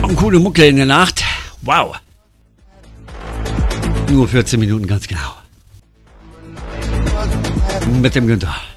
Schon coole Mucke in der Nacht. Wow. Nur 14 Minuten ganz genau. Mit dem Günther.